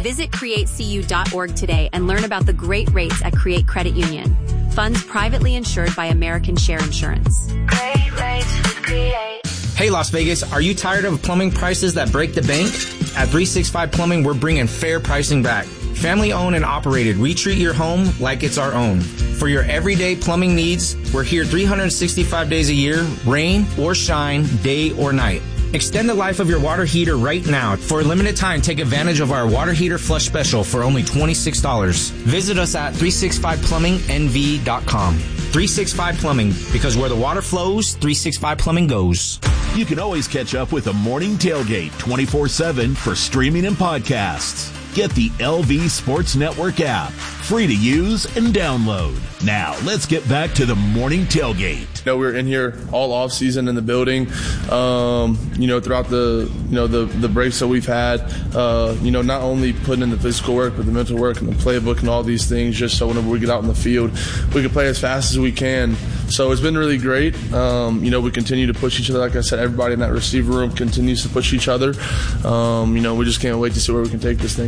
Visit createcu.org today and learn about the great rates at Create Credit Union. Funds privately insured by American Share Insurance. Great rates with Create. Hey Las Vegas, are you tired of plumbing prices that break the bank? At 365 Plumbing, we're bringing fair pricing back. Family owned and operated, we treat your home like it's our own. For your everyday plumbing needs, we're here 365 days a year, rain or shine, day or night. Extend the life of your water heater right now. For a limited time, take advantage of our water heater flush special for only $26. Visit us at 365plumbingnv.com. 365 Plumbing, because where the water flows, 365 Plumbing goes. You can always catch up with the Morning Tailgate 24/7 for streaming and podcasts. Get the LV Sports Network app, free to use and download. Now, let's get back to the Morning Tailgate. We were in here all off season in the building, throughout the breaks that we've had, not only putting in the physical work, but the mental work and the playbook and all these things, just so whenever we get out in the field, we can play as fast as we can. So it's been really great. We continue to push each other. Like I said, everybody in that receiver room continues to push each other. We just can't wait to see where we can take this thing.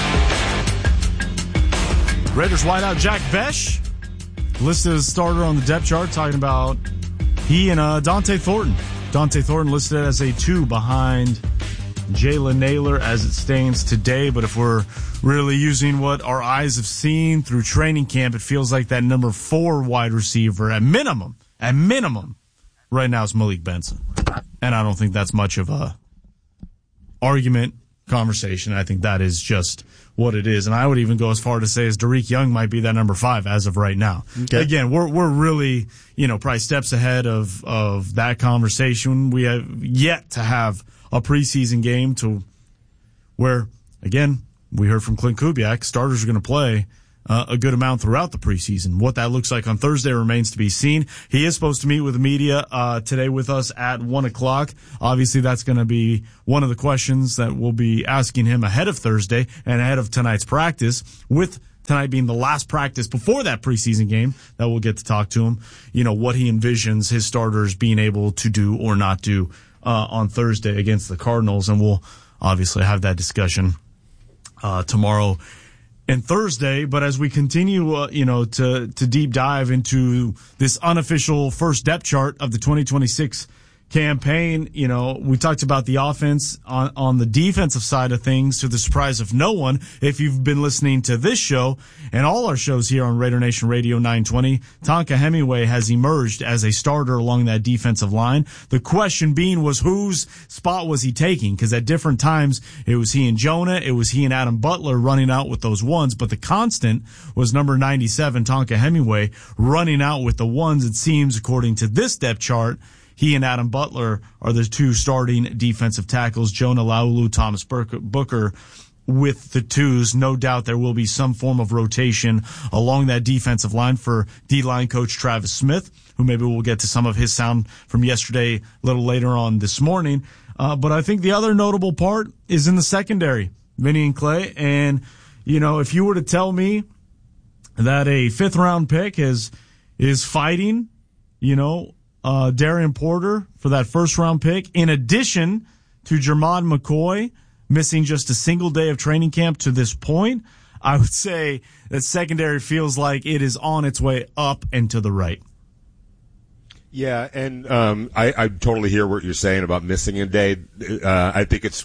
Raiders wideout Jack Bech listed as starter on the depth chart, talking about he and Dante Thornton. Dante Thornton listed as a 2 behind Jalen Nailor as it stands today. But if we're really using what our eyes have seen through training camp, it feels like that number 4 wide receiver at minimum, right now is Malik Benson. And I don't think that's much of a argument, conversation. I think that is just what it is. And I would even go as far to say as Derek Young might be that number 5 as of right now. Okay. Again, we're really, probably steps ahead of that conversation. We have yet to have a preseason game to where, again, we heard from Clint Kubiak, starters are going to play a good amount throughout the preseason. What that looks like on Thursday remains to be seen. He is supposed to meet with the media today with us at 1:00. Obviously, that's going to be one of the questions that we'll be asking him ahead of Thursday and ahead of tonight's practice, with tonight being the last practice before that preseason game that we'll get to talk to him, what he envisions his starters being able to do or not do on Thursday against the Cardinals. And we'll obviously have that discussion tomorrow and Thursday. But as we continue, to deep dive into this unofficial first depth chart of the 2026 campaign, we talked about the offense on the defensive side of things, to the surprise of no one. If you've been listening to this show and all our shows here on Raider Nation Radio 920, Tonka Hemingway has emerged as a starter along that defensive line. The question being was, whose spot was he taking? Because at different times it was he and Jonah, it was he and Adam Butler running out with those ones, but the constant was number 97, Tonka Hemingway, running out with the ones. It seems, according to this depth chart, he and Adam Butler are the 2 starting defensive tackles. Jonah Laulu, Thomas Booker with the 2s. No doubt there will be some form of rotation along that defensive line for D-line coach Travis Smith, who maybe we'll get to some of his sound from yesterday a little later on this morning. But I think the other notable part is in the secondary, Vinny and Clay. And, if you were to tell me that a 5th-round pick is fighting, Darian Porter for that first-round pick, in addition to Jermod McCoy missing just a single day of training camp to this point, I would say that secondary feels like it is on its way up and to the right. Yeah, and I totally hear what you're saying about missing a day. I think it's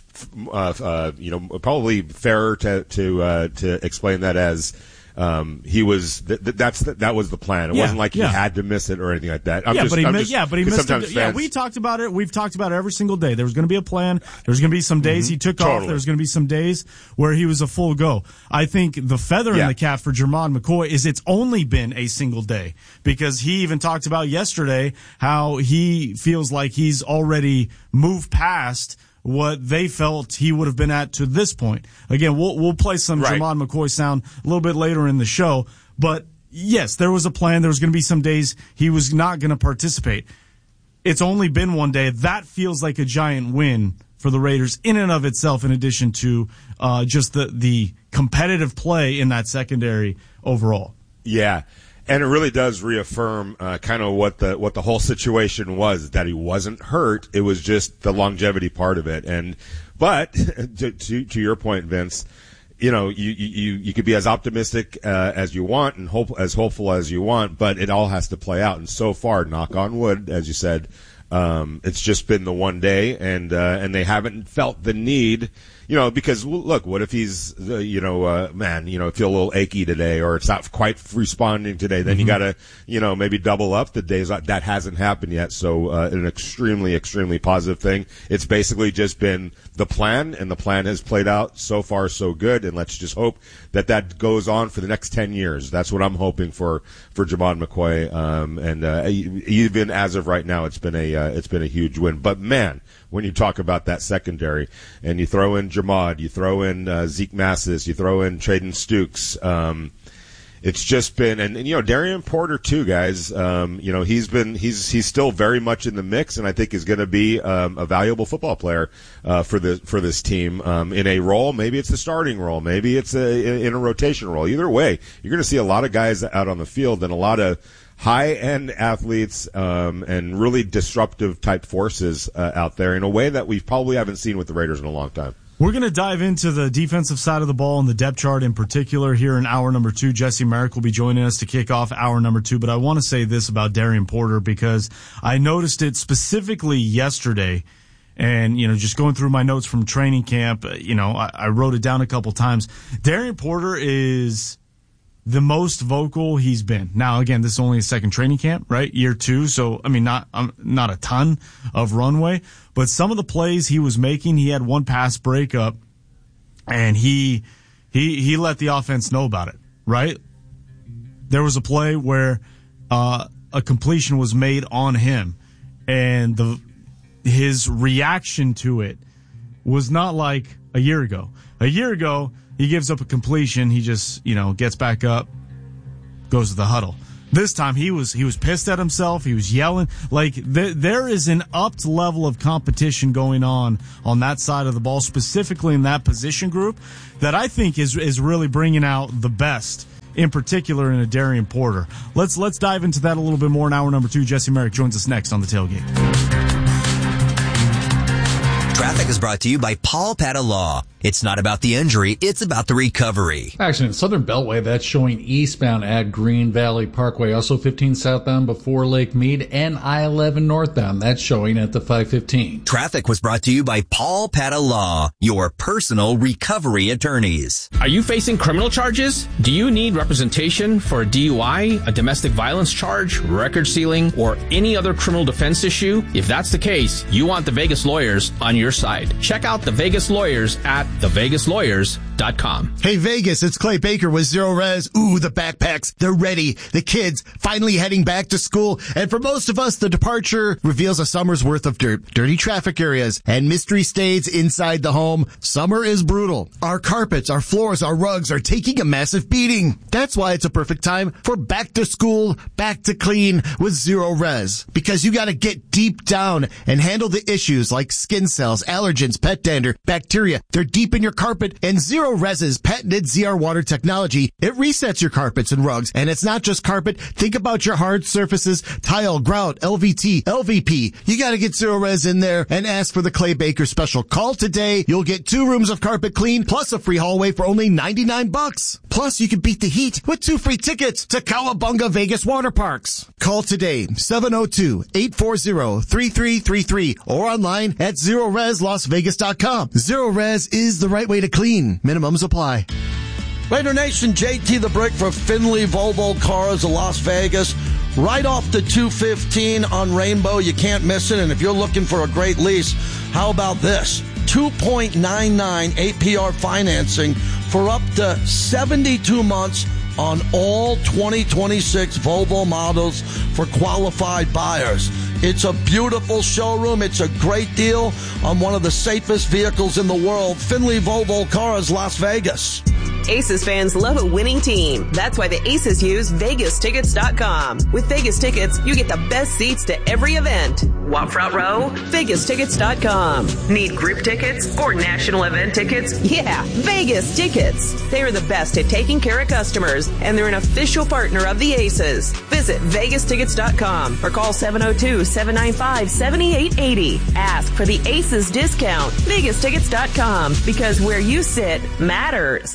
probably fairer to explain that as he was that was the plan. It wasn't like he had to miss it or anything like that. But he missed it. Yeah, we talked about it. We've talked about it every single day. There was going to be a plan. There was going to be some days he took off. There was going to be some days where he was a full go. I think the feather in the cap for Jermod McCoy is it's only been a single day, because he even talked about yesterday how he feels like he's already moved past what they felt he would have been at to this point. Again, we'll play some Jermod McCoy sound a little bit later in the show. But yes, there was a plan. There was going to be some days he was not going to participate. It's only been one day. That feels like a giant win for the Raiders in and of itself, in addition to just the competitive play in that secondary overall. Yeah. And it really does reaffirm kind of what the whole situation was, that he wasn't hurt. It was just the longevity part of it. But to your point, Vince, you could be as optimistic as you want and as hopeful as you want, but it all has to play out. And so far, knock on wood, as you said, it's just been the one day, and they haven't felt the need. Because look, what if he's, feel a little achy today, or it's not quite responding today? Then you got to, maybe double up the days. That hasn't happened yet. So, an extremely, extremely positive thing. It's basically just been the plan, and the plan has played out so far so good. And let's just hope that goes on for the next 10 years. That's what I'm hoping for Jamon McCoy. Even as of right now, it's been a huge win. But man, when you talk about that secondary and you throw in Jamad, you throw in Zeke Massis, you throw in Traden Stukes, it's just been, and Darian Porter too, guys. He's still very much in the mix, and I think is going to be a valuable football player for this team in a role. Maybe it's a starting role, maybe it's in a rotation role. Either way, you're going to see a lot of guys out on the field and a lot of high-end athletes and really disruptive type forces out there in a way that we probably haven't seen with the Raiders in a long time. We're going to dive into the defensive side of the ball and the depth chart in particular here in hour number 2. Jesse Merrick will be joining us to kick off hour number 2. But I want to say this about Darian Porter because I noticed it specifically yesterday. And, just going through my notes from training camp, I wrote it down a couple times. Darian Porter is the most vocal he's been. Now, again, this is only a second training camp, right? Year 2. So, not a ton of runway, but some of the plays he was making, he had one pass breakup and he let the offense know about it, right? There was a play where, a completion was made on him and his reaction to it was not like a year ago. A year ago, he gives up a completion. He just, gets back up, goes to the huddle. This time he was pissed at himself. He was yelling. Like there is an upped level of competition going on that side of the ball, specifically in that position group, that I think is really bringing out the best, in particular in a Darian Porter. Let's dive into that a little bit more in hour number 2. Jesse Merrick joins us next on the Tailgate. Traffic is brought to you by Paul Pata Law. It's not about the injury, it's about the recovery. Actually, in Southern Beltway, that's showing eastbound at Green Valley Parkway. Also 15 southbound before Lake Mead, and I-11 northbound. That's showing at the 515. Traffic was brought to you by Paul Pata Law, your personal recovery attorneys. Are you facing criminal charges? Do you need representation for a DUI, a domestic violence charge, record sealing, or any other criminal defense issue? If that's the case, you want the Vegas Lawyers on your side. Check out the Vegas Lawyers at thevegaslawyers.com. Hey Vegas, it's Clay Baker with Zero Res. Ooh, the backpacks, they're ready. The kids finally heading back to school. And for most of us, the departure reveals a summer's worth of dirt, dirty traffic areas, and mystery stays inside the home. Summer is brutal. Our carpets, our floors, our rugs are taking a massive beating. That's why it's a perfect time for back to school, back to clean with Zero Res. Because you gotta get deep down and handle the issues like skin cells, allergens, pet dander, bacteria. They're deep in your carpet, and Zero Res's patented ZR water technology, it resets your carpets and rugs. And it's not just carpet. Think about your hard surfaces, tile, grout, LVT, LVP. You gotta get Zero Res in there and ask for the Clay Baker special. Call today. You'll get 2 rooms of carpet clean plus a free hallway for only $99. Plus, you can beat the heat with 2 free tickets to Cowabunga Vegas Water Parks. Call today, 702-840-3333 or online at ZeroResLasVegas.com. Zero Res is the right way to clean. Minimums apply. Raider Nation, JT the Brick for Finley Volvo Cars of Las Vegas. Right off the 215 on Rainbow. You can't miss it. And if you're looking for a great lease, how about this? 2.99 APR financing for up to 72 months on all 2026 Volvo models for qualified buyers. It's a beautiful showroom. It's a great deal on one of the safest vehicles in the world. Finley Volvo Cars, Las Vegas. Aces fans love a winning team. That's why the Aces use VegasTickets.com. With Vegas Tickets, you get the best seats to every event. Want front row? VegasTickets.com. Need group tickets or national event tickets? Yeah, Vegas Tickets. They are the best at taking care of customers, and they're an official partner of the Aces. Visit VegasTickets.com or call 702-795-7880. Ask for the Aces discount. VegasTickets.com, because where you sit matters.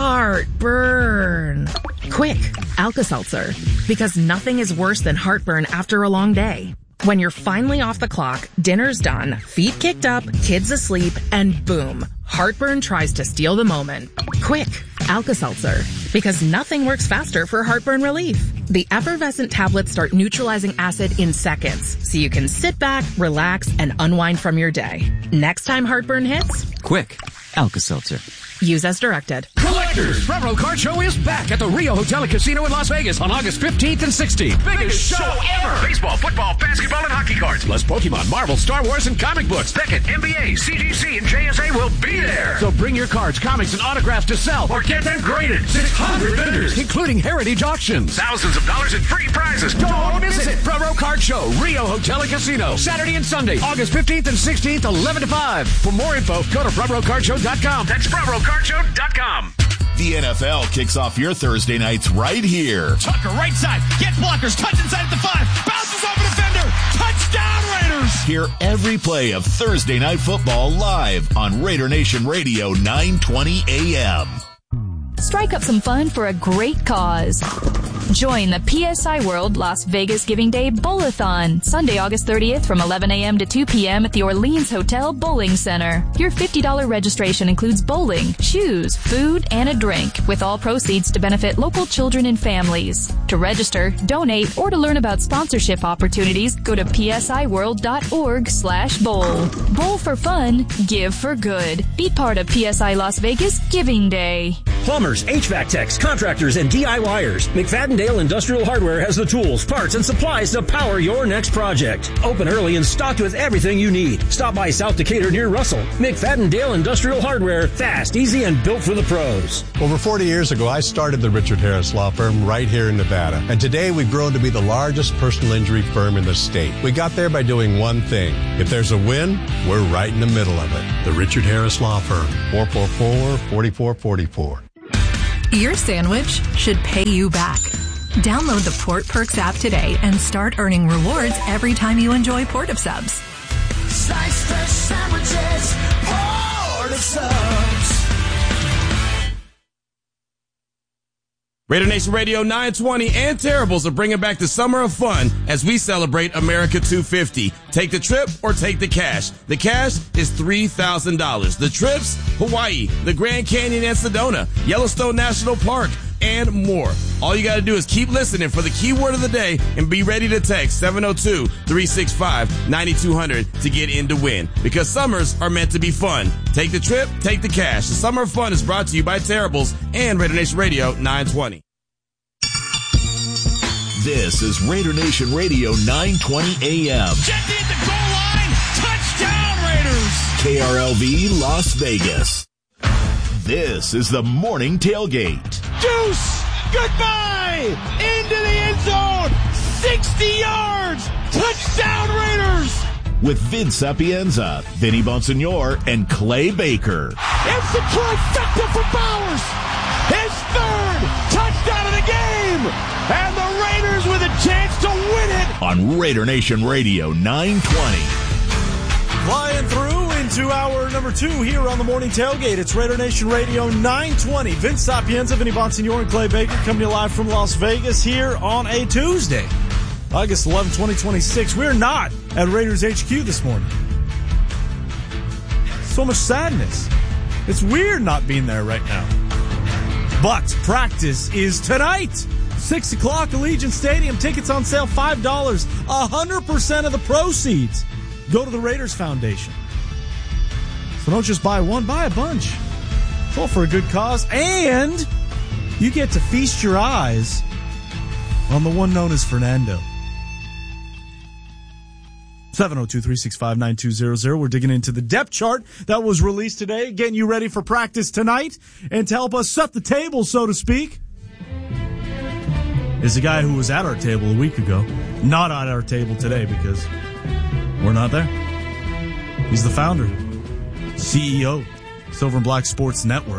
Heartburn. Quick, Alka-Seltzer. Because nothing is worse than heartburn after a long day. When you're finally off the clock, dinner's done, feet kicked up, kids asleep, and boom, heartburn tries to steal the moment. Quick, Alka-Seltzer. Because nothing works faster for heartburn relief. The effervescent tablets start neutralizing acid in seconds, so you can sit back, relax, and unwind from your day. Next time heartburn hits, quick, Alka-Seltzer. Use as directed. Collectors, Front Row Card Show is back at the Rio Hotel and Casino in Las Vegas on August 15th and 16th. Biggest show ever! Baseball, football, basketball, and hockey cards, plus Pokemon, Marvel, Star Wars, and comic books. Beckett, NBA, CGC, and JSA will be there. So bring your cards, comics, and autographs to sell or get them graded. 600 vendors, including heritage auctions. Thousands of dollars in free prizes. Don't miss it. Front Row Card Show, Rio Hotel and Casino, Saturday and Sunday, August 15th and 16th, 11 to 5. For more info, go to FrontRowCardShow.com. That's FrontRowCardShow.com. The NFL kicks off your Thursday nights right here. Tucker, right side, gets blockers, touch inside at the 5, bounces over defender, touchdown Raiders! Hear every play of Thursday Night Football live on Raider Nation Radio 920 AM. Strike up some fun for a great cause. Join the PSI World Las Vegas Giving Day Bowl-a-thon, Sunday, August 30th from 11 a.m. to 2 p.m. at the Orleans Hotel Bowling Center. Your $50 registration includes bowling, shoes, food, and a drink, with all proceeds to benefit local children and families. To register, donate, or to learn about sponsorship opportunities, go to psiworld.org/bowl. Bowl for fun, give for good. Be part of PSI Las Vegas Giving Day. Plumbers, HVAC techs, contractors, and DIYers. McFadden-Dale Industrial Hardware has the tools, parts, and supplies to power your next project. Open early and stocked with everything you need. Stop by South Decatur near Russell. McFadden-Dale Industrial Hardware. Fast, easy, and built for the pros. Over 40 years ago, I started the Richard Harris Law Firm right here in Nevada. And today, we've grown to be the largest personal injury firm in the state. We got there by doing one thing. If there's a win, we're right in the middle of it. The Richard Harris Law Firm. 444-4444. Your sandwich should pay you back. Download the Port Perks app today and start earning rewards every time you enjoy Port of Subs. Slice fresh sandwiches, Port of Subs. Raider Nation Radio 920 and Terribles are bringing back the summer of fun as we celebrate America 250. Take the trip or take the cash. The cash is $3,000. The trips, Hawaii, the Grand Canyon and Sedona, Yellowstone National Park, and more. All you got to do is keep listening for the keyword of the day and be ready to text 702-365-9200 to get in to win. Because summers are meant to be fun. Take the trip, take the cash. The Summer of Fun is brought to you by Terribles and Raider Nation Radio 920. This is Raider Nation Radio 920 AM. Jeffy at the goal line, touchdown Raiders! KRLV Las Vegas. This is the Morning Tailgate. Deuce! Goodbye! Into the end zone! 60 yards! Touchdown Raiders! With Vince Sapienza, Vinny Bonsignor, and Clay Baker. It's the trifecta for Bowers! His third touchdown of the game! And the Raiders with a chance to win it! On Raider Nation Radio 920. Flying through into hour number 2 here on the Morning Tailgate. It's Raider Nation Radio 920. Vince Sapienza, Vinny Bonsignor, and Clay Baker coming to you live from Las Vegas here on a Tuesday, August 11, 2026. We're not at Raiders HQ this morning. So much sadness. It's weird not being there right now. But practice is tonight. 6 o'clock, Allegiant Stadium. Tickets on sale, $5. 100% of the proceeds go to the Raiders Foundation. So don't just buy one, buy a bunch. It's all for a good cause. And you get to feast your eyes on the one known as Fernando. 702-365-9200. We're digging into the depth chart that was released today, getting you ready for practice tonight. And to help us set the table, so to speak, is the guy who was at our table a week ago. Not at our table today because we're not there. He's the founder, CEO, Silver and Black Sports Network,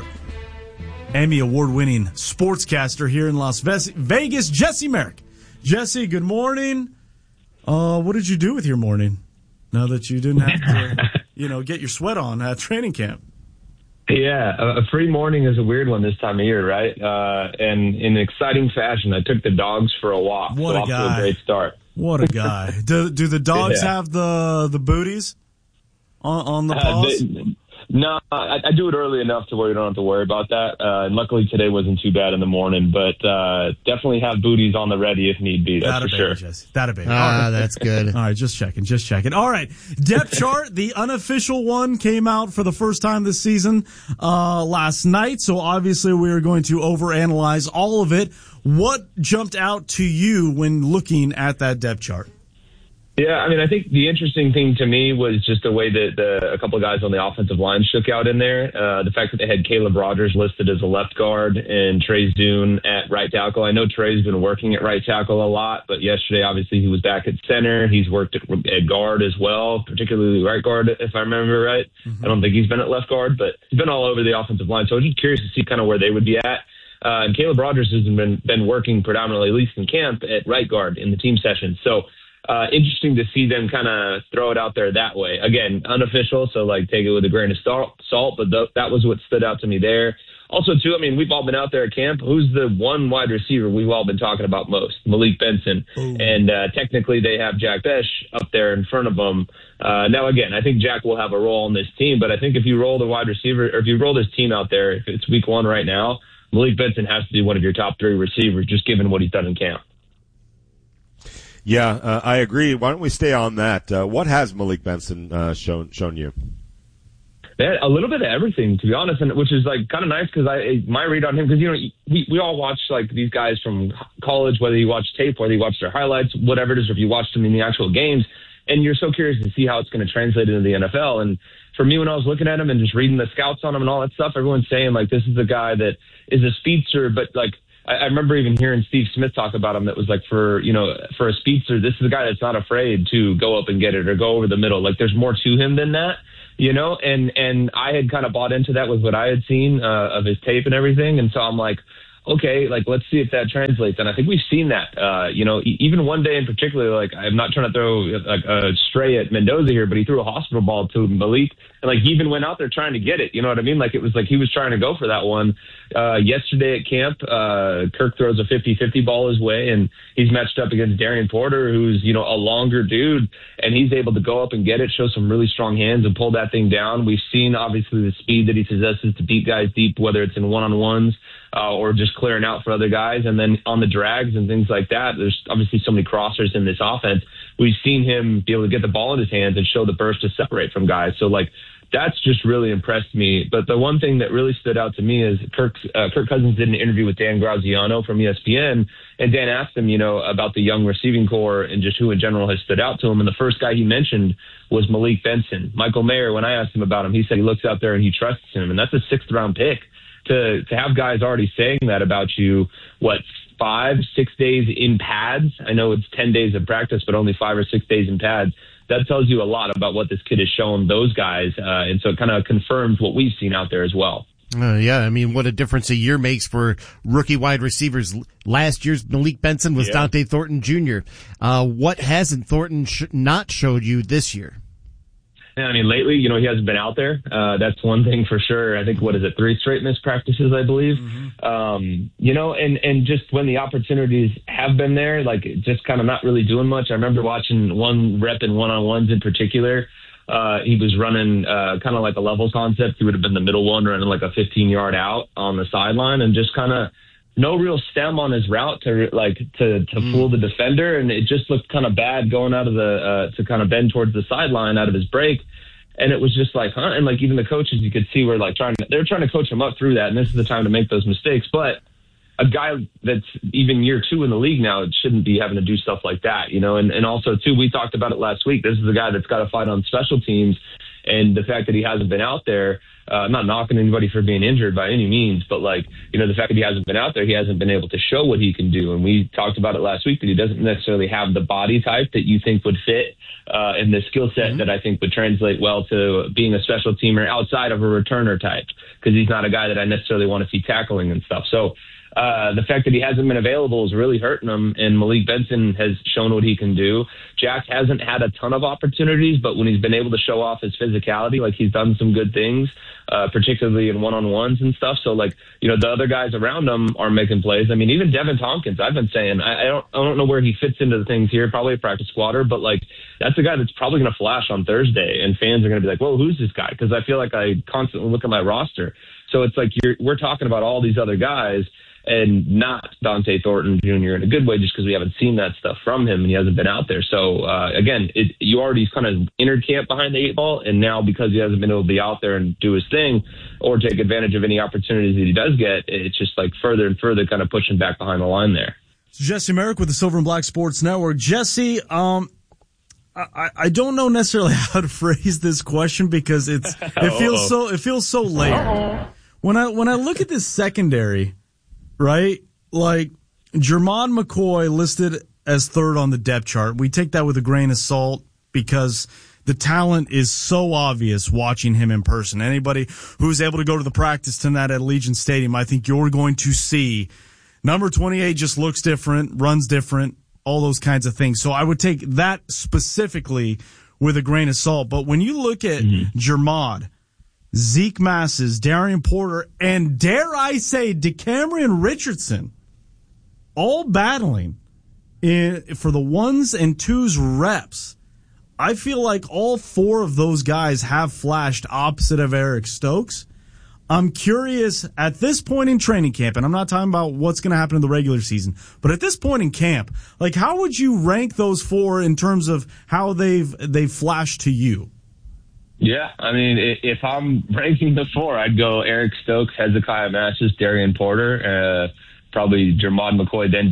Emmy award-winning sportscaster here in Las Vegas, Jesse Merrick. Jesse, good morning. What did you do with your morning now that you didn't have to, get your sweat on at training camp? Yeah, a free morning is a weird one this time of year, right? And in an exciting fashion, I took the dogs for a walk. What a off guy. to a great start. What a guy. Do the dogs have the booties on the paws? No, I do it early enough to where you don't have to worry about that. And luckily today wasn't too bad in the morning, but definitely have booties on the ready if need be. That's for sure. That a baby. That's good. All right, just checking. All right, depth chart, the unofficial one came out for the first time this season last night, so obviously we are going to overanalyze all of it. What jumped out to you when looking at that depth chart? Yeah, I mean, I think the interesting thing to me was just the way that a couple of guys on the offensive line shook out in there. The fact that they had Caleb Rogers listed as a left guard and Trey Zune at right tackle. I know Trey's been working at right tackle a lot, but yesterday, obviously, he was back at center. He's worked at guard as well, particularly right guard, if I remember right. Mm-hmm. I don't think he's been at left guard, but he's been all over the offensive line. So I was just curious to see kind of where they would be at. And Caleb Rogers has been working predominantly, at least in camp, at right guard in the team session. So interesting to see them kind of throw it out there that way. Again, unofficial, so take it with a grain of salt, but that was what stood out to me there. Also, too, I mean, we've all been out there at camp. Who's the one wide receiver we've all been talking about most? Malik Benson. Ooh. And technically they have Jack Bech up there in front of them. Now, again, I think Jack will have a role on this team, but I think if you roll the wide receiver, or if you roll this team out there, if it's week one right now, Malik Benson has to be one of your top three receivers, just given what he's done in camp. Yeah, I agree. Why don't we stay on that? What has Malik Benson shown you? A little bit of everything, to be honest, and which is kind of nice because my read on him, because we all watch these guys from college, whether you watch tape, whether you watch their highlights, whatever it is, or if you watch them in the actual games, and you're so curious to see how it's going to translate into the NFL. And for me, when I was looking at him and just reading the scouts on him and all that stuff, everyone's saying this is a guy that is a speedster, but I remember even hearing Steve Smith talk about him. That was for a speedster, this is a guy that's not afraid to go up and get it or go over the middle. There's more to him than that, and I had kind of bought into that with what I had seen of his tape and everything. And so I'm okay, let's see if that translates. And I think we've seen that, even one day in particular, I'm not trying to throw a stray at Mendoza here, but he threw a hospital ball to Malik and he even went out there trying to get it. You know what I mean? It was he was trying to go for that one. Yesterday at camp, Kirk throws a 50-50 ball his way, and he's matched up against Darian Porter, who's, a longer dude, and he's able to go up and get it, show some really strong hands and pull that thing down. We've seen, obviously, the speed that he possesses to beat guys deep, whether it's in one-on-ones or just clearing out for other guys. And then on the drags and things like that, there's obviously so many crossers in this offense. We've seen him be able to get the ball in his hands and show the burst to separate from guys. So, that's just really impressed me. But the one thing that really stood out to me is Kirk Cousins did an interview with Dan Graziano from ESPN, and Dan asked him, about the young receiving core and just who in general has stood out to him. And the first guy he mentioned was Malik Benson. Michael Mayer, when I asked him about him, he said he looks out there and he trusts him. And that's a 6th-round pick. To have guys already saying that about you, 5-6 days in pads? I know it's 10 days of practice, but only 5 or 6 days in pads. That tells you a lot about what this kid has shown those guys, and so it kind of confirms what we've seen out there as well. Yeah, I mean, what a difference a year makes for rookie wide receivers. Last year's Malik Benson was Dante Thornton Jr. What hasn't Thornton not showed you this year? Yeah, I mean, lately, he hasn't been out there. That's one thing for sure. I think, 3 straight missed practices, I believe. Mm-hmm. And just when the opportunities have been there, just kind of not really doing much. I remember watching one rep in one-on-ones in particular. He was running kind of a level concept. He would have been the middle one, running a 15-yard out on the sideline, and just kind of no real stem on his route to fool the defender, and it just looked kind of bad going out of the to kind of bend towards the sideline out of his break. And it was just and even the coaches, you could see were they're trying to coach him up through that, and this is the time to make those mistakes. But a guy that's even year 2 in the league now shouldn't be having to do stuff like that, you know. And also, too, we talked about it last week. This is a guy that's got to fight on special teams, and the fact that he hasn't been out there, I'm not knocking anybody for being injured by any means, but, like, you know, the fact that he hasn't been out there, he hasn't been able to show what he can do. And we talked about it last week that he doesn't necessarily have the body type that you think would fit and the skill set that I think would translate well to being a special teamer outside of a returner type, because he's not a guy that I necessarily want to see tackling and stuff. So the fact that he hasn't been available is really hurting him, and Malik Benson has shown what he can do. Jack hasn't had a ton of opportunities, but when he's been able to show off his physicality, like, he's done some good things, particularly in one-on-ones and stuff. So, like, you know, the other guys around him are making plays. I mean, even Devin Tompkins, I've been saying, I don't know where he fits into the things here, probably a practice squatter, but, like, that's a guy that's probably going to flash on Thursday, and fans are going to be like, whoa, who's this guy? Because I feel like I constantly look at my roster. So it's like we're talking about all these other guys and not Dante Thornton Jr. in a good way, just because we haven't seen that stuff from him and he hasn't been out there. So, again, you already kind of entered camp behind the 8 ball, and now because he hasn't been able to be out there and do his thing or take advantage of any opportunities that he does get, it's just like further and further kind of pushing back behind the line there. Jesse Merrick with the Silver and Black Sports Network. Jesse, I don't know necessarily how to phrase this question because it feels so layered. When I look at this secondary, right? Like, Jermod McCoy listed as 3rd on the depth chart. We take that with a grain of salt because the talent is so obvious watching him in person. Anybody who's able to go to the practice tonight at Allegiant Stadium, I think you're going to see number 28 just looks different, runs different, all those kinds of things. So I would take that specifically with a grain of salt. But when you look at Jermod, Zeke Masses, Darian Porter, and dare I say DeCamerion Richardson, all battling for the 1s and 2s reps. I feel like all 4 of those guys have flashed opposite of Eric Stokes. I'm curious at this point in training camp, and I'm not talking about what's going to happen in the regular season, but at this point in camp, like, how would you rank those 4 in terms of how they've flashed to you? Yeah, I mean, if I'm ranking the 4, I'd go Eric Stokes, Hezekiah Masses, Darian Porter, probably Jermod McCoy, then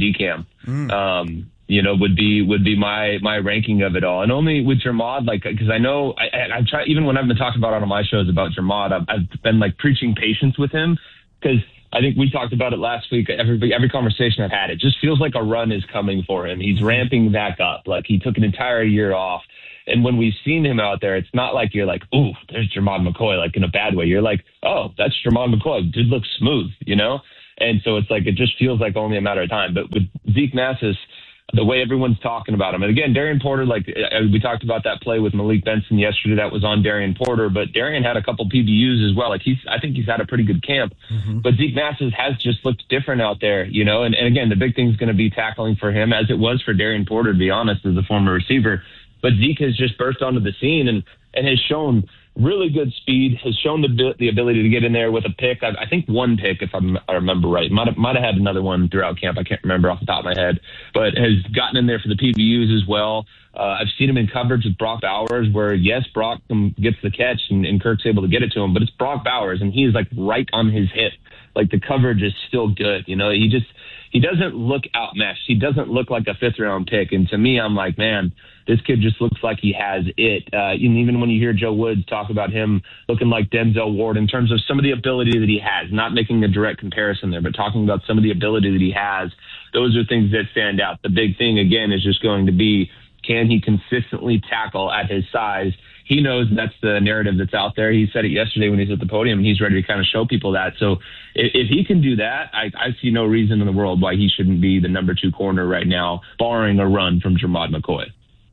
DCAM. You know, would be my ranking of it all. And only with Jermod, like, because I know I try, even when I've been talking about it on my shows about Jermod, I've been like preaching patience with him, because I think we talked about it last week. Every conversation I've had, it just feels like a run is coming for him. He's ramping back up. Like, he took an entire year off. And when we've seen him out there, it's not like you're like, ooh, there's Jermod McCoy, like, in a bad way. You're like, oh, that's Jermod McCoy. Dude looks smooth, you know? And so it's like, it just feels like only a matter of time. But with Zeke Massis, the way everyone's talking about him, and again, Darian Porter, like, we talked about that play with Malik Benson yesterday, that was on Darian Porter, but Darian had a couple PBUs as well. Like, I think he's had a pretty good camp. But Zeke Massis has just looked different out there, you know? And again, the big thing is going to be tackling for him, as it was for Darian Porter, to be honest, as a former receiver. But Zeke has just burst onto the scene and has shown really good speed, has shown the ability to get in there with a pick. I think 1 pick, if I remember right. Might have had another one throughout camp. I can't remember off the top of my head. But has gotten in there for the PBUs as well. I've seen him in coverage with Brock Bowers, where, yes, Brock gets the catch and Kirk's able to get it to him, but it's Brock Bowers, and he's, like, right on his hip. Like, the coverage is still good. You know, he doesn't look outmatched. He doesn't look like a 5th-round pick. And to me, I'm like, man, this kid just looks like he has it. And even when you hear Joe Woods talk about him looking like Denzel Ward in terms of some of the ability that he has, not making a direct comparison there, but talking about some of the ability that he has, those are things that stand out. The big thing, again, is just going to be, can he consistently tackle at his size? He knows that's the narrative that's out there. He said it yesterday when he was at the podium, and he's ready to kind of show people that. So if he can do that, I see no reason in the world why he shouldn't be the number 2 corner right now, barring a run from Jermod McCoy.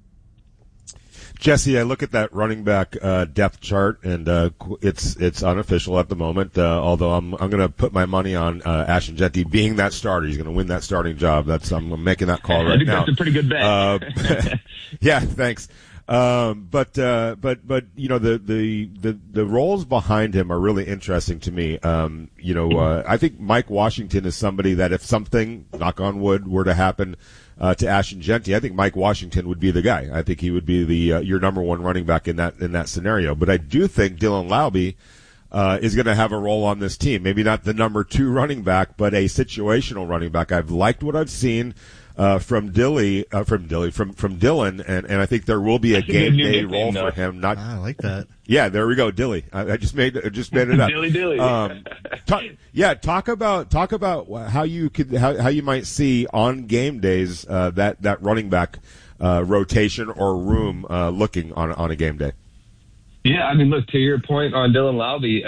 Jesse, I look at that running back depth chart, and it's unofficial at the moment. Although I'm going to put my money on Ashton Jeanty being that starter. He's going to win that starting job. I'm making that call right now. That's a pretty good bet. Yeah, thanks. But you know, the roles behind him are really interesting to me. I think Mike Washington is somebody that if something, knock on wood, were to happen to Ashton Jeanty, I think Mike Washington would be the guy. I think he would be your number 1 running back in that scenario. But I do think Dylan Laube is going to have a role on this team. Maybe not the number 2 running back, but a situational running back. I've liked what I've seen from Dylan, and I think there will be a game day role for him. I like that. Yeah, there we go, Dilly. I just made it up. Dilly. Talk about how you might see on game days that running back rotation or room looking on a game day. Yeah, I mean, look, to your point on Dylan Laube,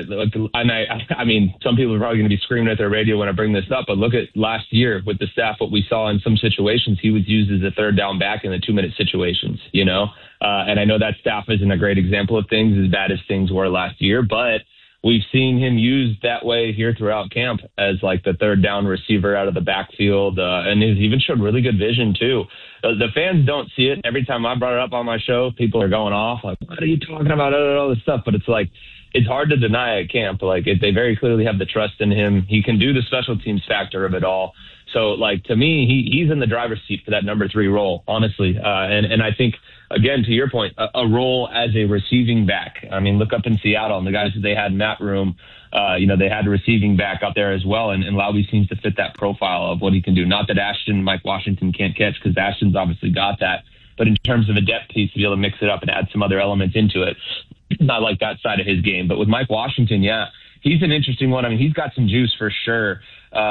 I mean, some people are probably going to be screaming at their radio when I bring this up, but look at last year with the staff, what we saw in some situations, he was used as a third down back in the 2-minute situations, and I know that staff isn't a great example of things as bad as things were last year, but we've seen him used that way here throughout camp as like the third down receiver out of the backfield, and he's even showed really good vision too. The fans don't see it. Every time I brought it up on my show, people are going off like, what are you talking about? All this stuff. But it's like, it's hard to deny at camp. Like, they very clearly have the trust in him. He can do the special teams factor of it all. So, like, to me, he's in the driver's seat for that number 3 role, honestly. And I think, again, to your point, a role as a receiving back. I mean, look up in Seattle and the guys that they had in that room. They had a receiving back out there as well, and Laube seems to fit that profile of what he can do. Not that Mike Washington can't catch, because Ashton's obviously got that, but in terms of a depth piece, to be able to mix it up and add some other elements into it, not like that side of his game. But with Mike Washington, yeah, he's an interesting one. I mean, he's got some juice for sure.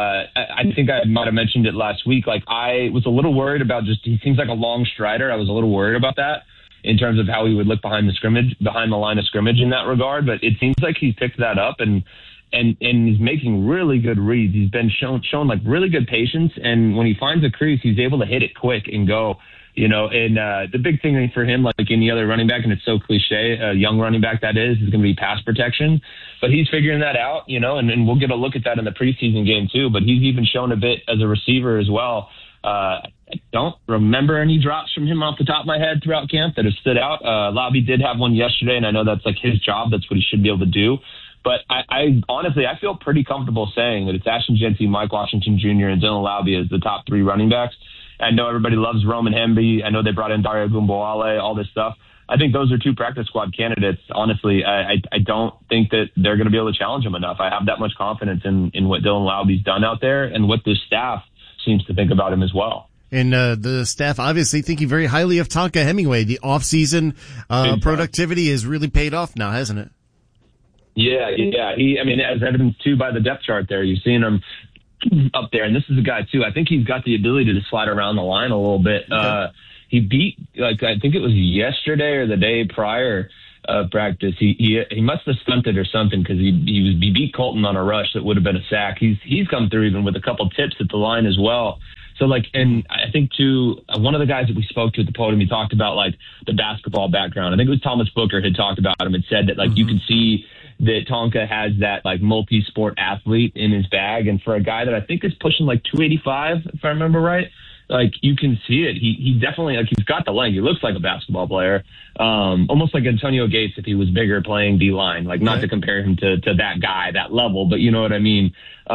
I think I might have mentioned it last week. Like, I was a little worried about he seems like a long strider. I was a little worried about that in terms of how he would look behind the line of scrimmage in that regard. But it seems like he's picked that up and he's making really good reads. He's been shown like really good patience. And when he finds a crease, he's able to hit it quick and go, and the big thing for him, like any other running back, and it's so cliche, a young running back that is going to be pass protection. But he's figuring that out, and we'll get a look at that in the preseason game too. But he's even shown a bit as a receiver as well. I don't remember any drops from him off the top of my head throughout camp that have stood out. Laube did have one yesterday, and I know that's like his job. That's what he should be able to do. But I honestly, I feel pretty comfortable saying that it's Ashton Jeanty, Mike Washington Jr., and Dylan Laube as the top 3 running backs. I know everybody loves Roman Hemby. I know they brought in Dario Gumboale, all this stuff. I think those are 2 practice squad candidates. Honestly, I don't think that they're going to be able to challenge him enough. I have that much confidence in what Dylan Laube's done out there and what this staff seems to think about him as well. And the staff obviously thinking very highly of Tonka Hemingway. The off-season productivity has really paid off now, hasn't it? Yeah. As evidenced too by the depth chart there, you've seen him up there, and this is a guy too. I think he's got the ability to slide around the line a little bit. Okay. He beat, I think it was yesterday or the day prior practice. He must have stunted or something, because he beat Colton on a rush that would have been a sack. He's come through even with a couple tips at the line as well. So and I think too, one of the guys that we spoke to at the podium, he talked about like the basketball background. I think it was Thomas Booker had talked about him and said that like you can see that Tonka has that like multi-sport athlete in his bag. And for a guy that I think is pushing like 285, if I remember right, like you can see it. He definitely, like, he's got the length. He looks like a basketball player, almost like Antonio Gates if he was bigger playing D-line. Like, not to compare him to that guy, that level, but you know what I mean.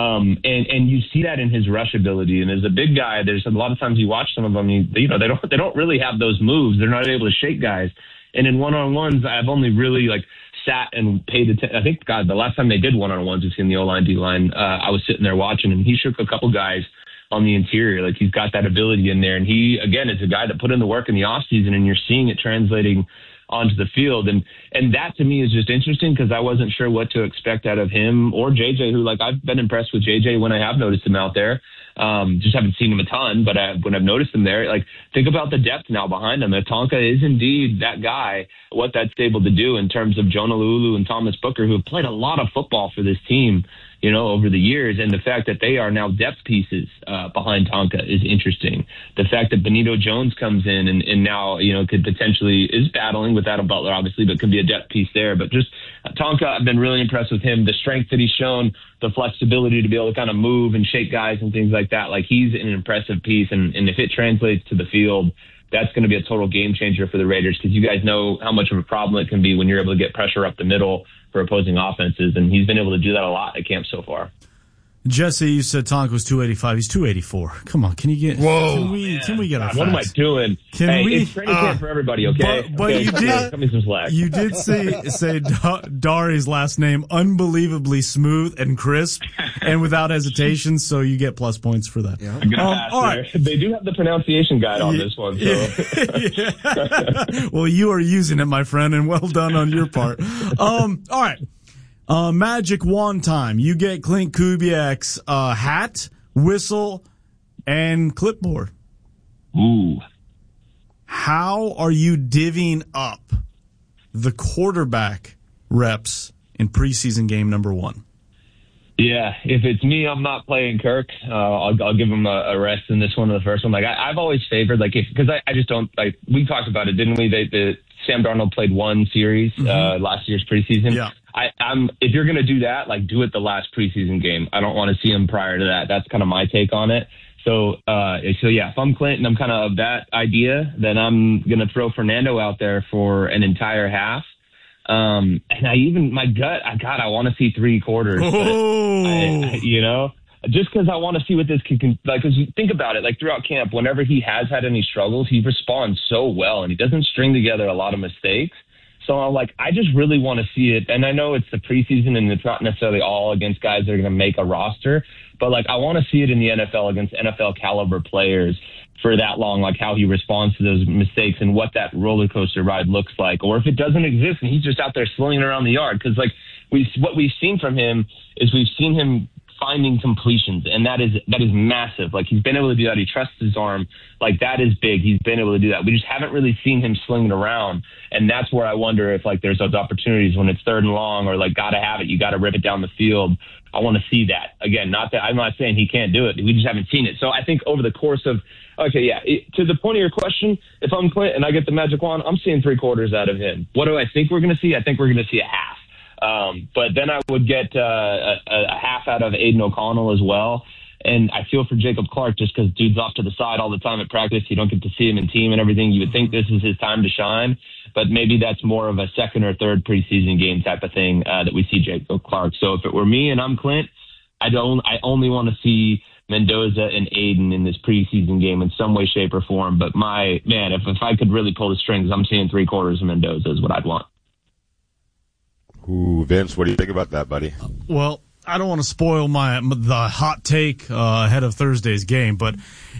And you see that in his rush ability. And as a big guy, there's a lot of times you watch some of them, they don't really have those moves. They're not able to shake guys. And in one-on-ones, I've only really like sat and paid attention. I think, God, the last time they did one-on-ones was in the O-line, D-line. I was sitting there watching, and he shook a couple guys on the interior. Like, he's got that ability in there. And he, again, is a guy that put in the work in the offseason, and you're seeing it translating onto the field. And that to me is just interesting, because I wasn't sure what to expect out of him or JJ, who, like, I've been impressed with JJ when I have noticed him out there. Just haven't seen him a ton, but when I've noticed him there, like, think about the depth now behind him. If Tonka is indeed that guy, what that's able to do in terms of Jonah Lulu and Thomas Booker, who have played a lot of football for this team, over the years, and the fact that they are now depth pieces behind Tonka is interesting. The fact that Benito Jones comes in and now, could potentially, is battling with Adam Butler, obviously, but could be a depth piece there. But just Tonka, I've been really impressed with him. The strength that he's shown, the flexibility to be able to kind of move and shake guys and things like that. Like, he's an impressive piece. And if it translates to the field, that's going to be a total game changer for the Raiders, because you guys know how much of a problem it can be when you're able to get pressure up the middle for opposing offenses, and he's been able to do that a lot at camp so far. Jesse, you said Tonk was 285. He's 284. Come on, can you get? Whoa! Can we get our? What am I doing? It's training camp for everybody, okay? But okay, you did. Cut me some slack. You did say Dari's last name unbelievably smooth and crisp and without hesitation. So you get plus points for that. Yeah. All right. They do have the pronunciation guide on this one. So. Well, you are using it, my friend, and well done on your part. All right. Magic wand time. You get Clint Kubiak's hat, whistle, and clipboard. Ooh. How are you divvying up the quarterback reps in preseason game number 1? Yeah, if it's me, I'm not playing Kirk. I'll give him a rest in this one or the first one. Like I've always favored, like because I just don't like. We talked about it, didn't we? The Sam Darnold played one series last year's preseason. Yeah. If you're gonna do that, like do it the last preseason game. I don't want to see him prior to that. That's kind of my take on it. So yeah, if I'm Clint and I'm kind of that idea, then I'm gonna throw Fernando out there for an entire half. And my gut, I want to see 3 quarters. But just because I want to see what this kid can, like, because you think about it, like throughout camp, whenever he has had any struggles, he responds so well and he doesn't string together a lot of mistakes. So I'm like, I just really want to see it. And I know it's the preseason and it's not necessarily all against guys that are going to make a roster, but like, I want to see it in the NFL against NFL caliber players for that long, like how he responds to those mistakes and what that roller coaster ride looks like. Or if it doesn't exist and he's just out there slinging around the yard. Cause like what we've seen from him is we've seen him finding completions, and that is massive. Like he's been able to do that. He trusts his arm. Like that is big. He's been able to do that. We just haven't really seen him sling it around, and that's where I wonder if like there's those opportunities when it's 3rd and long or like gotta have it. You gotta rip it down the field. I want to see that again. Not that I'm not saying he can't do it. We just haven't seen it. So I think over the course of to the point of your question, if I'm Clint and I get the magic wand, I'm seeing 3 quarters out of him. What do I think we're going to see? I think we're going to see a half. But then I would get a half out of Aiden O'Connell as well. And I feel for Jacob Clark just because dude's off to the side all the time at practice. You don't get to see him in team and everything. You would think this is his time to shine, but maybe that's more of a 2nd or 3rd preseason game type of thing that we see Jacob Clark. So if it were me and I'm Clint, I only want to see Mendoza and Aiden in this preseason game in some way, shape, or form. But if I could really pull the strings, I'm seeing 3 quarters of Mendoza is what I'd want. Ooh, Vince, what do you think about that, buddy? Well, I don't want to spoil the hot take ahead of Thursday's game, but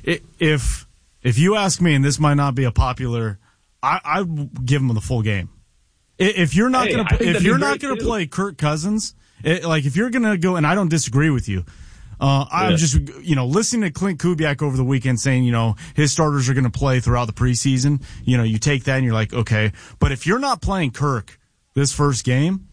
if you ask me, and this might not be a popular, I give him the full game. If you're not going to play Kirk Cousins, if you're going to go, and I don't disagree with you. I'm just, listening to Clint Kubiak over the weekend saying, his starters are going to play throughout the preseason. You take that and you're like, okay, but if you're not playing Kirk this first game,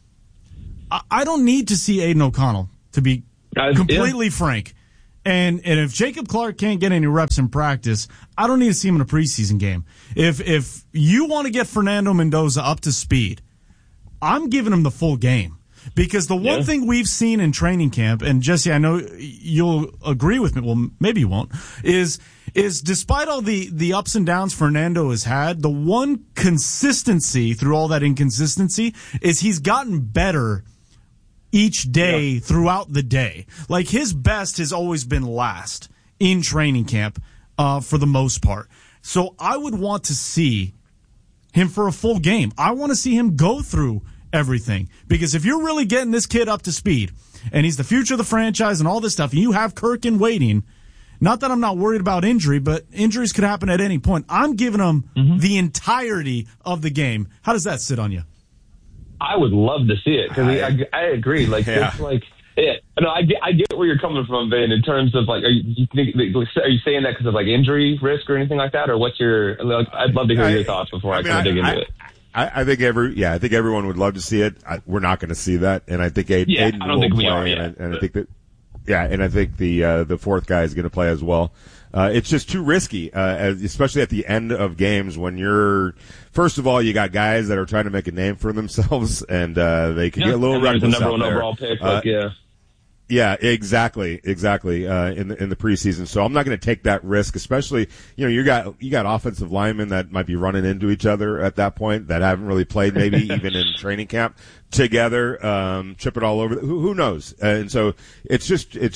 I don't need to see Aiden O'Connell, to be completely frank. And if Jacob Clark can't get any reps in practice, I don't need to see him in a preseason game. If you want to get Fernando Mendoza up to speed, I'm giving him the full game. Because the one thing we've seen in training camp, and Jesse, I know you'll agree with me, well, maybe you won't, is despite all the ups and downs Fernando has had, the one consistency through all that inconsistency is he's gotten better each day throughout the day. Like his best has always been last in training camp for the most part. So I would want to see him for a full game. I want to see him go through everything. Because if you're really getting this kid up to speed, and he's the future of the franchise and all this stuff, and you have Kirk in waiting, not that I'm not worried about injury, but injuries could happen at any point. I'm giving him the entirety of the game. How does that sit on you? I would love to see it, because I agree. Like, it's like, no, I get where you're coming from, Ben, in terms of like, are you saying that because of like injury risk or anything like that? Or what's your, I'd love to hear your thoughts before I kind of dig into it. I think everyone would love to see it. We're not going to see that, and I think Aiden will play, and I think that, and I think the fourth guy is going to play as well. It's just too risky, especially at the end of games when first of all, you got guys that are trying to make a name for themselves, and they can get a little reckless the number out one there. Overall pick, Yeah, exactly. In the preseason, so I'm not going to take that risk. Especially, you got offensive linemen that might be running into each other at that point that haven't really played, maybe even in training camp together. Chip it all over. Who knows? And so it's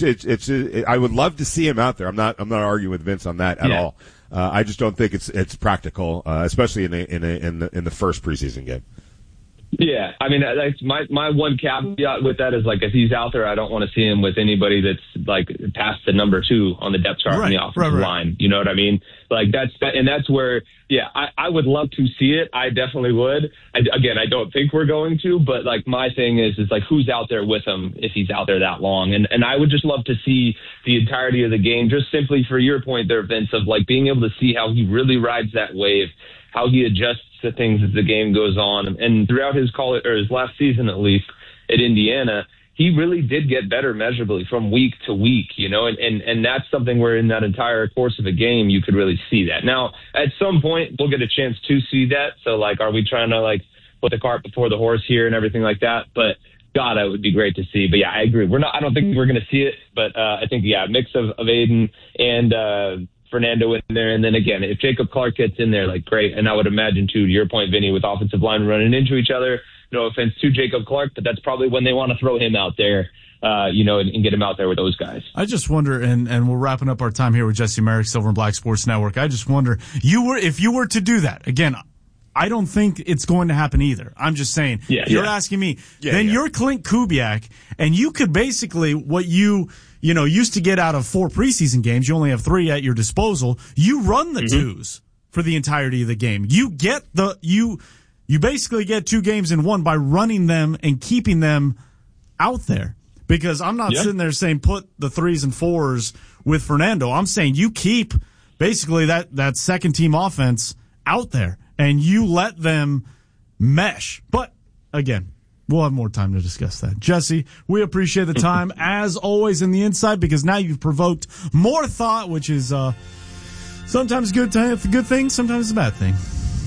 I would love to see him out there. I'm not arguing with Vince on that at all. I just don't think it's practical, especially in the first preseason game. Yeah, I mean, that's my one caveat with that is, like, if he's out there, I don't want to see him with anybody that's, like, past the number 2 on the depth chart on the offensive line. You know what I mean? Like, that's where, yeah, I would love to see it. I definitely would. I don't think we're going to, but, like, my thing is like, who's out there with him if he's out there that long? And I would just love to see the entirety of the game, just simply for your point there, Vince, of, like, being able to see how he really rides that wave, how he adjusts to things as the game goes on. And throughout his his last season, at least at Indiana, he really did get better measurably from week to week, and that's something where in that entire course of a game, you could really see that. Now, at some point, we'll get a chance to see that. So, like, are we trying to, like, put the cart before the horse here and everything like that? But God, that would be great to see. But yeah, I agree. I don't think we're going to see it, but I think, a mix of Aiden and, Fernando in there, and then again, if Jacob Clark gets in there, like, great. And I would imagine, too, to your point, Vinny, with offensive line running into each other, no offense to Jacob Clark, but that's probably when they want to throw him out there, and get him out there with those guys. I just wonder, and we're wrapping up our time here with Jesse Merrick, Silver and Black Sports Network. I just wonder, if you were to do that, again, I don't think it's going to happen either. I'm just saying, you're asking me, you're Clint Kubiak, and you could basically, what you used to get out of 4 preseason games, you only have 3 at your disposal. You run the 2s for the entirety of the game. You get you basically get 2 games in 1 by running them and keeping them out there. Because I'm not sitting there saying put the 3s and 4s with Fernando. I'm saying you keep basically that second team offense out there and you let them mesh. But again, we'll have more time to discuss that. Jesse, we appreciate the time, as always, in the inside, because now you've provoked more thought, which is sometimes a good thing, sometimes a bad thing.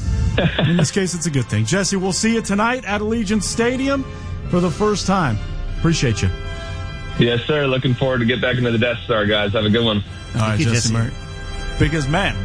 In this case, it's a good thing. Jesse, we'll see you tonight at Allegiant Stadium for the first time. Appreciate you. Yes, sir. Looking forward to get back into the Death Star, guys. Have a good one. All right, Jesse Murray. Because, man,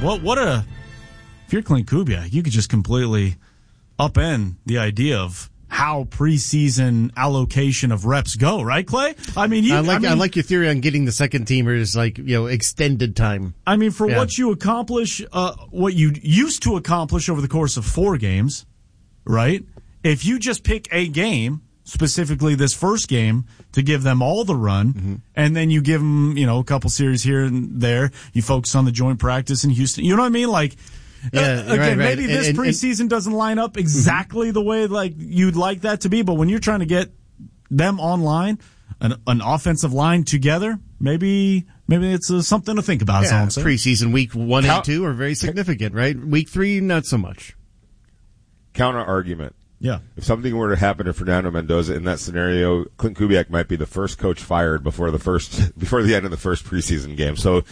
if you're Clint Kubiak, you could just completely upend the idea of how preseason allocation of reps go, right, Clay? I mean, I like your theory on getting the second teamers, like, extended time. I mean, for what you accomplish, what you used to accomplish over the course of 4 games, right? If you just pick a game, specifically this first game, to give them all the run, and then you give them, a couple series here and there, you focus on the joint practice in Houston. You know what I mean? Like, again, maybe this preseason doesn't line up exactly the way like you'd like that to be, but when you're trying to get them online, an offensive line together, maybe it's something to think about. Yeah, preseason week 1 and 2 are very significant, right? Week 3, not so much. Counter argument. Yeah. If something were to happen to Fernando Mendoza in that scenario, Clint Kubiak might be the first coach fired before the end of the first preseason game. So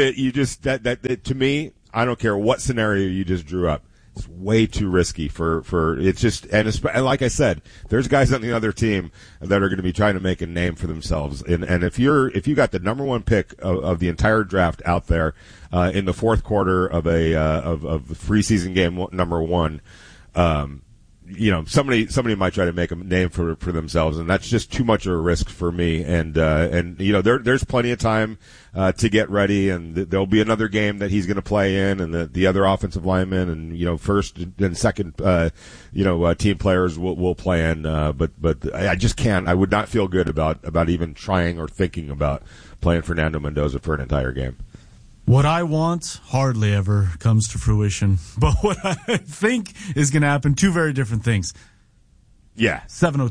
that to me, I don't care what scenario you just drew up. It's way too risky for it's just, and like I said, there's guys on the other team that are going to be trying to make a name for themselves. And if you got the number 1 pick of the entire draft out there, in the fourth quarter of the preseason game number 1, somebody might try to make a name for themselves, and that's just too much of a risk for me. And there's plenty of time to get ready, and there'll be another game that he's going to play in, and the other offensive linemen and first and second team players will play in. But I just can't. I would not feel good about even trying or thinking about playing Fernando Mendoza for an entire game. What I want hardly ever comes to fruition, but what I think is going to happen, 2 very different things. Yeah.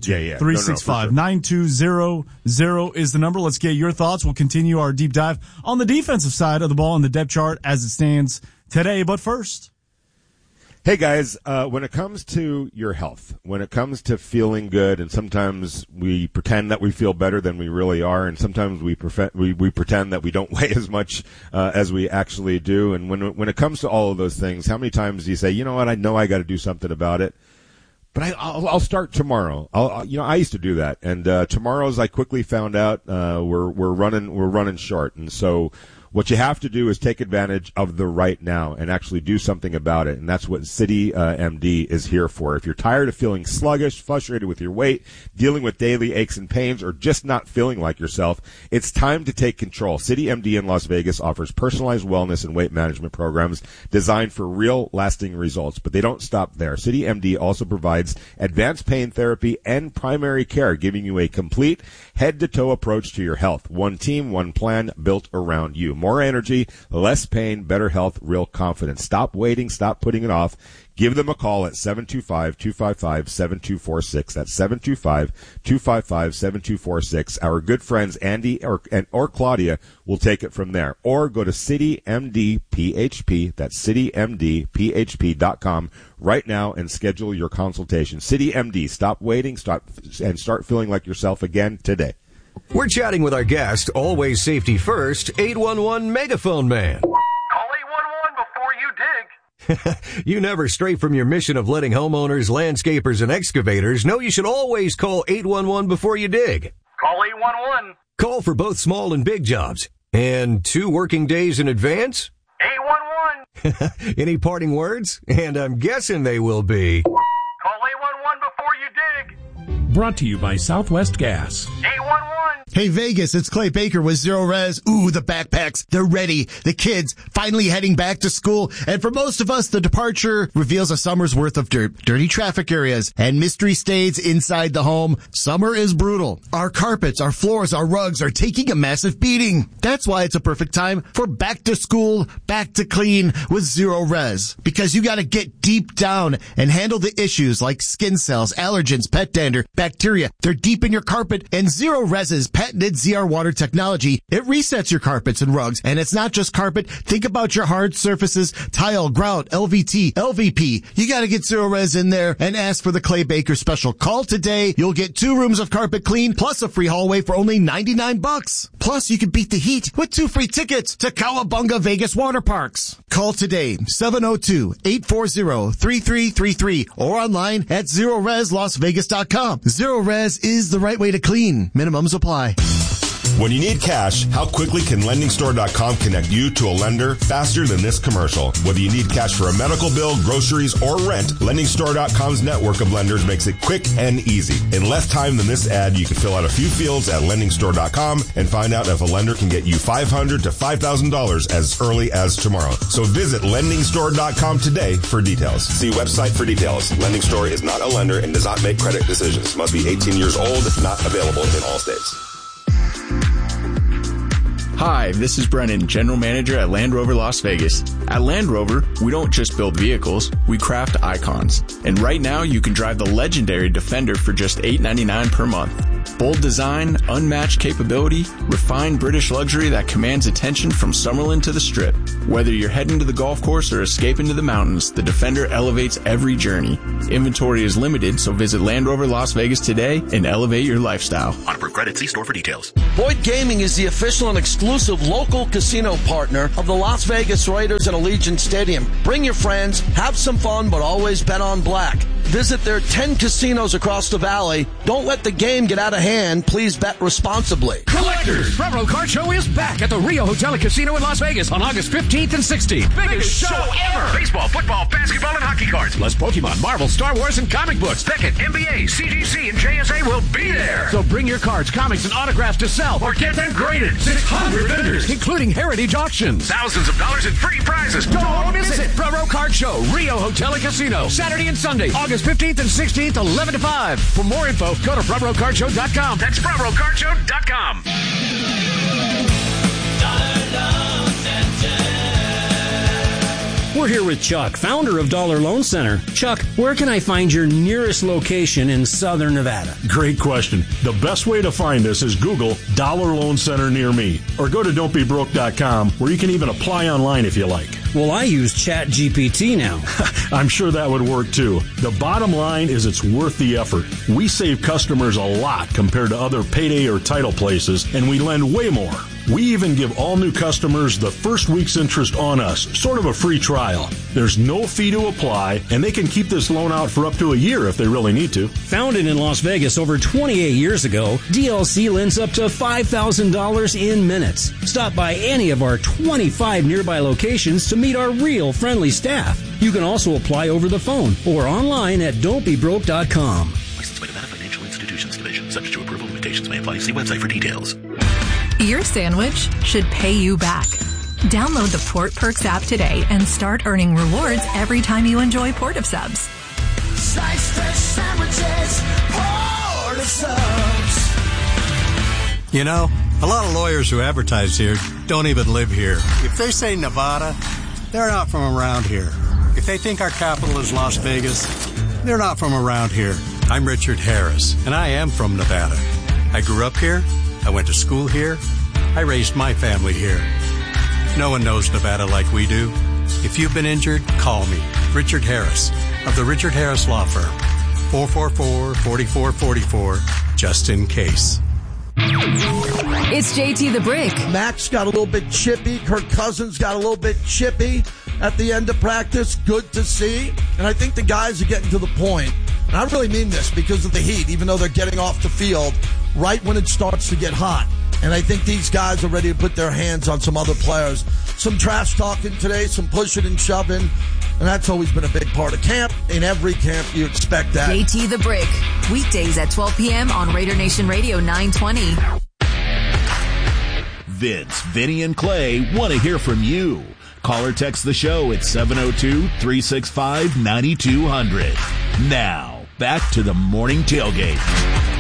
702-365-9200 is the number. Let's get your thoughts. We'll continue our deep dive on the defensive side of the ball in the depth chart as it stands today. But first, hey guys, when it comes to your health, when it comes to feeling good, and sometimes we pretend that we feel better than we really are, and sometimes we pretend that we don't weigh as much as we actually do. And when it comes to all of those things, how many times do you say, you know what, I know I got to do something about it, But I'll start tomorrow. I used to do that, and tomorrow's I quickly found out we're running short, and so what you have to do is take advantage of the right now and actually do something about it, and that's what City MD is here for. If you're tired of feeling sluggish, frustrated with your weight, dealing with daily aches and pains, or just not feeling like yourself, it's time to take control. City MD in Las Vegas offers personalized wellness and weight management programs designed for real, lasting results, but they don't stop there. City MD also provides advanced pain therapy and primary care, giving you a complete head-to-toe approach to your health. One team, one plan built around you. More energy, less pain, better health, real confidence. Stop waiting. Stop putting it off. Give them a call at 725-255-7246. That's 725-255-7246. Our good friends Andy or Claudia will take it from there. Or go to CityMDPHP, that's CityMDPHP.com right now and schedule your consultation. City MD, stop waiting, start feeling like yourself again today. We're chatting with our guest, always safety first, 811 Megaphone Man. Call 811 before you dig. You never stray from your mission of letting homeowners, landscapers, and excavators know you should always call 811 before you dig. Call 811. Call for both small and big jobs. And 2 working days in advance? 811. Any parting words? And I'm guessing they will be... Call 811 before you dig. Brought to you by Southwest Gas. 811. Hey Vegas, it's Clay Baker with Zero Res. Ooh, the backpacks, they're ready. The kids finally heading back to school. And for most of us, the departure reveals a summer's worth of dirt, dirty traffic areas, and mystery stays inside the home. Summer is brutal. Our carpets, our floors, our rugs are taking a massive beating. That's why it's a perfect time for back to school, back to clean with Zero Res. Because you gotta get deep down and handle the issues like skin cells, allergens, pet dander, bacteria. They're deep in your carpet, and Zero Res's patented ZR water technology, it resets your carpets and rugs. And it's not just carpet. Think about your hard surfaces, tile, grout, LVT, LVP. You gotta get Zero Res in there and ask for the Clay Baker special. Call today. You'll get 2 rooms of carpet clean plus a free hallway for only $99. Plus, you can beat the heat with 2 free tickets to Cowabunga Vegas Water Parks. Call today, 702-840-3333 or online at ZeroResLasVegas.com. Zero Res is the right way to clean. Minimums apply. When you need cash, how quickly can LendingStore.com connect you to a lender faster than this commercial? Whether you need cash for a medical bill, groceries, or rent, LendingStore.com's network of lenders makes it quick and easy. In less time than this ad, you can fill out a few fields at LendingStore.com and find out if a lender can get you $500 to $5,000 as early as tomorrow. So visit LendingStore.com today for details. See website for details. Lending Store is not a lender and does not make credit decisions. Must be 18 years old. Not available in all states. Hi, this is Brennan, General Manager at Land Rover Las Vegas. At Land Rover, we don't just build vehicles, we craft icons. And right now, you can drive the legendary Defender for just $899 per month. Bold design, unmatched capability, refined British luxury that commands attention from Summerlin to the Strip. Whether you're heading to the golf course or escaping to the mountains, the Defender elevates every journey. Inventory is limited, so visit Land Rover Las Vegas today and elevate your lifestyle. On approved credit, see store for details. Boyd Gaming is the official and exclusive local casino partner of the Las Vegas Raiders at Allegiant Stadium. Bring your friends, have some fun, but always bet on black. Visit their 10 casinos across the valley. Don't let the game get out of hand. Please bet responsibly. Collectors, Front Row Card Show is back at the Rio Hotel and Casino in Las Vegas on August 15th and 16th. Biggest show ever. Baseball, football, basketball, and hockey cards. Plus Pokemon, Marvel, Star Wars, and comic books. Beckett, NBA, CGC, and JSA will be there. So bring your cards, comics, and autographs to sell or get them graded. 600 vendors, including heritage auctions. Thousands of dollars in free prizes. Don't miss it. Front Row Card Show, Rio Hotel and Casino. Saturday and Sunday, August 15th and 16th, 11 to 5. For more info, go to FrontRowCardShow.com. That's FrontRowCardShow.com. We're here with Chuck, founder of Dollar Loan Center. Chuck, where can I find your nearest location in Southern Nevada? Great question. The best way to find us is Google Dollar Loan Center near me, or go to don'tbebroke.com, where you can even apply online if you like. Well, I use ChatGPT now. I'm sure that would work too. The bottom line is it's worth the effort. We save customers a lot compared to other payday or title places, and we lend way more. We even give all new customers the first week's interest on us, sort of a free trial. There's no fee to apply, and they can keep this loan out for up to a year if they really need to. Founded in Las Vegas over 28 years ago, DLC lends up to $5,000 in minutes. Stop by any of our 25 nearby locations to meet our real friendly staff. You can also apply over the phone or online at don'tbebroke.com. Licensed by Nevada Financial Institutions Division. Subject to approval, limitations may apply. See website for details. Your sandwich should pay you back. Download the Port Perks app today and start earning rewards every time you enjoy Port of Subs. Sliced fresh sandwiches, Port of Subs. You know, a lot of lawyers who advertise here don't even live here. If they say Nevada, they're not from around here. If they think our capital is Las Vegas, they're not from around here. I'm Richard Harris, and I am from Nevada. I grew up here. I went to school here. I raised my family here. No one knows Nevada like we do. If you've been injured, call me, Richard Harris, of the Richard Harris Law Firm. 444-4444, just in case. It's JT the Brick. Max got a little bit chippy. Kirk Cousins got a little bit chippy at the end of practice. Good to see. And I think the guys are getting to the point, and I really mean this because of the heat, even though they're getting off the field right when it starts to get hot. And I think these guys are ready to put their hands on some other players. Some trash talking today, some pushing and shoving. And that's always been a big part of camp. In every camp, you expect that. JT the Brick. Weekdays at 12 p.m. on Raider Nation Radio 920. Vince, Vinny, and Clay want to hear from you. Call or text the show at 702-365-9200. Now, back to the morning tailgate.